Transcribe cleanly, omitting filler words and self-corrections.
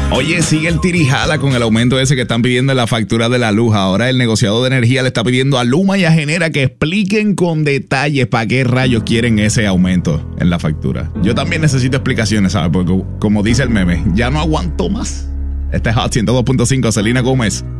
Oye, sigue el tirijala con el aumento ese que están pidiendo en la factura de la luz. Ahora el negociador de energía le está pidiendo a Luma y a Genera que expliquen con detalles para qué rayos quieren ese aumento en la factura. Yo también necesito explicaciones, ¿sabes? Porque como dice el meme, ya no aguanto más. Este es Hot 102.5, Selena Gómez.